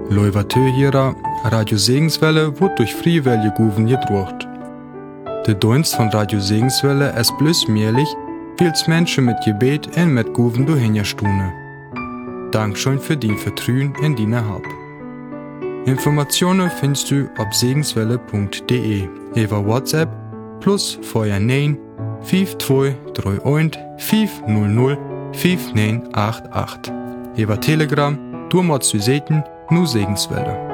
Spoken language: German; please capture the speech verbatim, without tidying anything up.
Leuvatö hierer, Radio Segenswelle wird durch Freiwillige Guven gedruckt. Der Dienst von Radio Segenswelle ist bloß möglich, weil es Menschen mit Gebet und mit Guven durchhinstune. Dankeschön für dein Vertrauen in deine Hab. Informationen findest du auf segenswelle punkt de, über WhatsApp plus vier neun fünf zwei drei eins fünf null null fünf neun acht acht. Über Telegram, du machst du Seiten, nur Segenswelle.